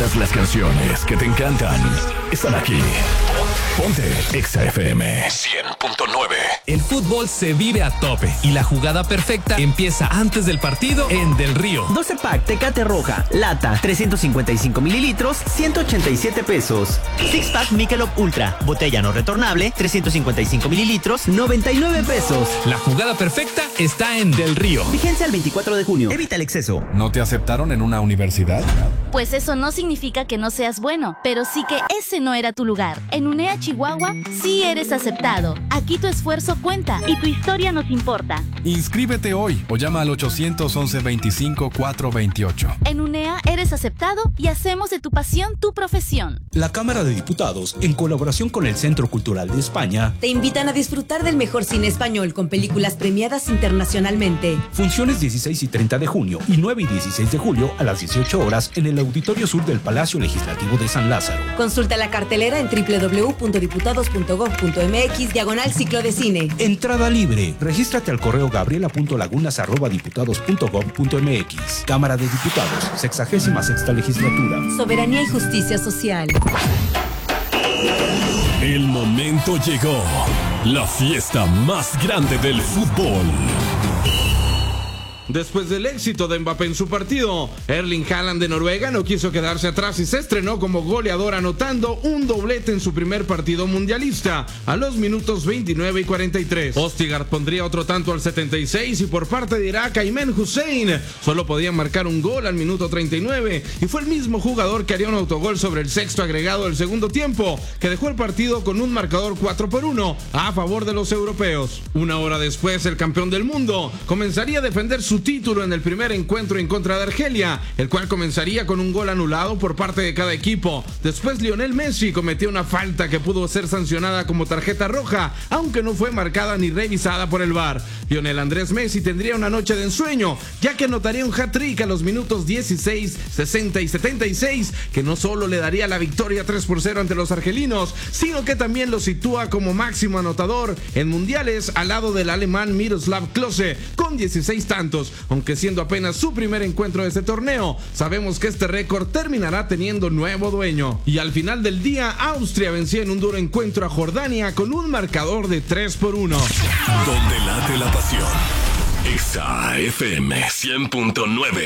Todas las canciones que te encantan están aquí. Ponte Exa FM 100.9. El fútbol se vive a tope y la jugada perfecta empieza antes del partido en Del Río. 12 pack Tecate Roja, lata, 355 mililitros, 187 pesos. 6 pack Michelob Ultra, botella no retornable, 355 mililitros, 99 pesos. La jugada perfecta está en Del Río. Vigencia el 24 de junio. Evita el exceso. ¿No te aceptaron en una universidad? Pues eso no significa que no seas bueno, pero sí que ese no era tu lugar. En UNEA Chihuahua sí eres aceptado. Aquí tu esfuerzo cuenta y tu historia nos importa. Inscríbete hoy o llama al 811-25-428. En UNEA eres aceptado y hacemos de tu pasión tu profesión. La Cámara de Diputados, en colaboración con el Centro Cultural de España, te invitan a disfrutar del mejor cine español con películas premiadas internacionalmente. Funciones 16 y 30 de junio y 9 y 16 de julio a las 18 horas en el Auditorio Sur del Palacio Legislativo de San Lázaro. Consulta la cartelera en www.diputados.gov.mx/ciclo de cine. Entrada libre. Regístrate al correo gabriela.lagunas@diputados.gov.mx. Cámara de Diputados, 66ª legislatura. Soberanía y justicia social. El momento llegó. La fiesta más grande del fútbol. Después del éxito de Mbappé en su partido, Erling Haaland de Noruega no quiso quedarse atrás y se estrenó como goleador anotando un doblete en su primer partido mundialista a los minutos 29 y 43. Østigard pondría otro tanto al 76 y por parte de Irak, Aymen Hussein solo podía marcar un gol al minuto 39 y fue el mismo jugador que haría un autogol sobre el sexto agregado del segundo tiempo, que dejó el partido con un marcador 4-1 a favor de los europeos. Una hora después, el campeón del mundo comenzaría a defender su título en el primer encuentro en contra de Argelia, el cual comenzaría con un gol anulado por parte de cada equipo. Después Lionel Messi cometió una falta que pudo ser sancionada como tarjeta roja, aunque no fue marcada ni revisada por el VAR. Lionel Andrés Messi tendría una noche de ensueño, ya que anotaría un hat-trick a los minutos 16, 60 y 76, que no solo le daría la victoria 3-0 ante los argelinos, sino que también lo sitúa como máximo anotador en mundiales al lado del alemán Miroslav Klose, con 16 tantos. Aunque siendo apenas su primer encuentro de este torneo, sabemos que este récord terminará teniendo nuevo dueño. Y al final del día, Austria venció en un duro encuentro a Jordania con un marcador de 3-1. Donde late la pasión. Exa FM 100.9.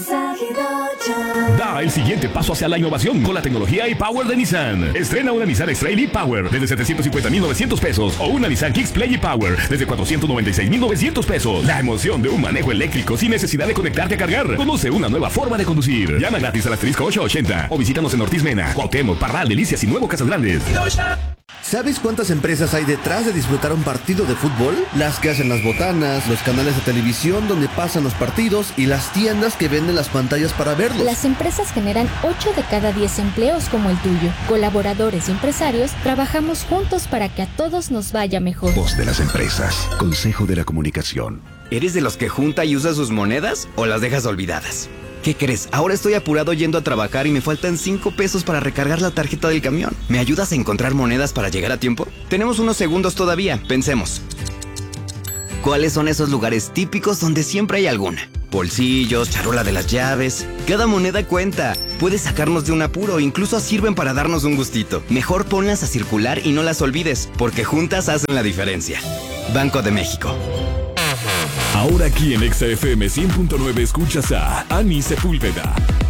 Da el siguiente paso hacia la innovación con la tecnología e-Power de Nissan. Estrena una Nissan X-Trail e-Power desde 750,900 pesos o una Nissan Kicks Play e-Power desde 496,900 pesos. La emoción de un manejo eléctrico sin necesidad de conectarte a cargar. Conoce una nueva forma de conducir. Llama gratis al asterisco 880 o visítanos en Ortiz Mena, Cuauhtémoc, Parral, Delicias y Nuevo Casas Grandes. ¿Sabes cuántas empresas hay detrás de disfrutar un partido de fútbol? Las que hacen las botanas, los canales de televisión donde pasan los partidos y las tiendas que venden las pantallas para verlos. Las empresas generan 8 de cada 10 empleos como el tuyo. Colaboradores y empresarios trabajamos juntos para que a todos nos vaya mejor. Voz de las empresas. Consejo de la Comunicación. ¿Eres de los que junta y usa sus monedas o las dejas olvidadas? ¿Qué crees? Ahora estoy apurado yendo a trabajar y me faltan 5 pesos para recargar la tarjeta del camión. ¿Me ayudas a encontrar monedas para llegar a tiempo? Tenemos unos segundos todavía, pensemos. ¿Cuáles son esos lugares típicos donde siempre hay alguna? Bolsillos, charola de las llaves. Cada moneda cuenta. Puedes sacarnos de un apuro, incluso sirven para darnos un gustito. Mejor ponlas a circular y no las olvides, porque juntas hacen la diferencia. Banco de México. Ahora aquí en Exa FM 100.9 escuchas a Ani Sepúlveda.